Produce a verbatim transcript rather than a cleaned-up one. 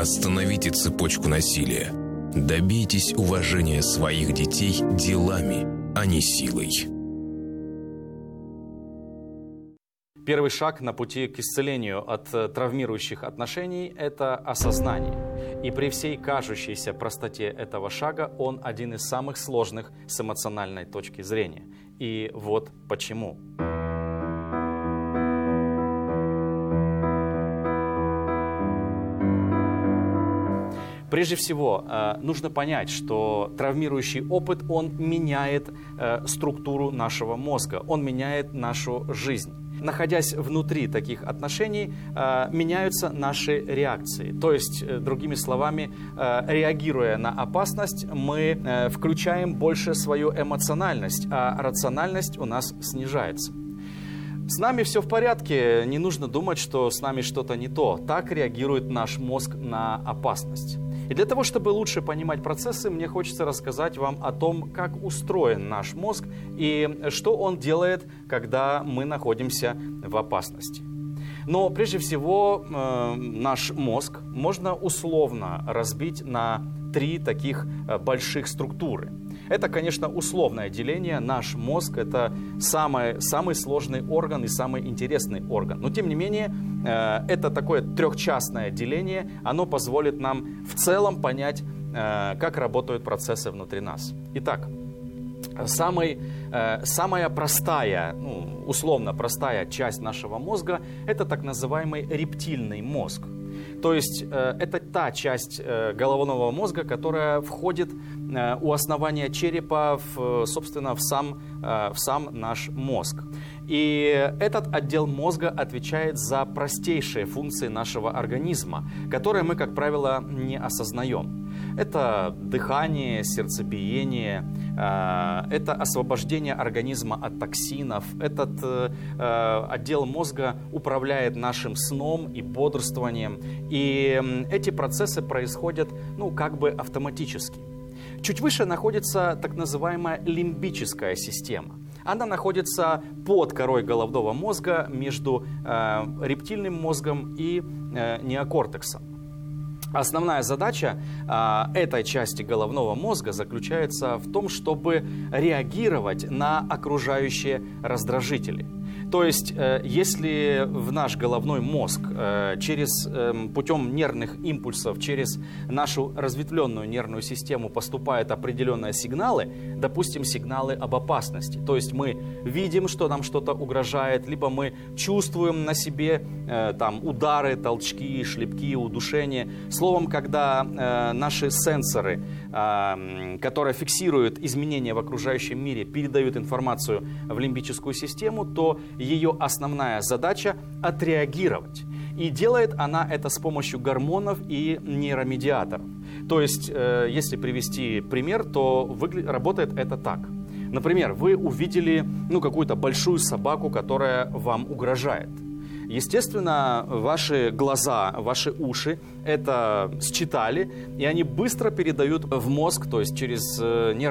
Остановите цепочку насилия. Добейтесь уважения своих детей делами, а не силой. Первый шаг на пути к исцелению от травмирующих отношений – это осознание. И при всей кажущейся простоте этого шага он один из самых сложных с эмоциональной точки зрения. И вот почему. Прежде всего, нужно понять, что травмирующий опыт, он меняет структуру нашего мозга, он меняет нашу жизнь. Находясь внутри таких отношений, меняются наши реакции. То есть, другими словами, реагируя на опасность, мы включаем больше свою эмоциональность, а рациональность у нас снижается. С нами все в порядке, не нужно думать, что с нами что-то не то. Так реагирует наш мозг на опасность. И для того, чтобы лучше понимать процессы, мне хочется рассказать вам о том, как устроен наш мозг и что он делает, когда мы находимся в опасности. Но прежде всего э, наш мозг можно условно разбить на три таких э, больших структуры. Это, конечно, условное деление. Наш мозг – это самый, самый сложный орган и самый интересный орган. Но, тем не менее, э, это такое трехчастное деление. Оно позволит нам в целом понять, э, как работают процессы внутри нас. Итак, самый, э, самая простая, ну, условно простая часть нашего мозга – это так называемый рептильный мозг. То есть э, это та часть э, головного мозга, которая входит э, у основания черепа, в, собственно, в сам, э, в сам наш мозг. И этот отдел мозга отвечает за простейшие функции нашего организма, которые мы, как правило, не осознаем. Это дыхание, сердцебиение, э, это освобождение организма от токсинов. Этот э, отдел мозга управляет нашим сном и бодрствованием. И эти процессы происходят, ну, как бы автоматически. Чуть выше находится так называемая лимбическая система. Она находится под корой головного мозга между э, рептильным мозгом и э, неокортексом. Основная задача э, этой части головного мозга заключается в том, чтобы реагировать на окружающие раздражители. То есть, э, если в наш головной мозг э, через, э, путем нервных импульсов, через нашу разветвленную нервную систему поступают определенные сигналы, допустим, сигналы об опасности. То есть мы видим, что нам что-то угрожает, либо мы чувствуем на себе э, там, удары, толчки, шлепки, удушения. Словом, когда э, наши сенсоры, э, которые фиксируют изменения в окружающем мире, передают информацию в лимбическую систему, то ее основная задача – отреагировать. И делает она это с помощью гормонов и нейромедиаторов. То есть, э, если привести пример, то выгля... работает это так. Например, вы увидели ну, какую-то большую собаку, которая вам угрожает. Естественно, ваши глаза, ваши уши это считали, и они быстро передают в мозг, то есть через нервную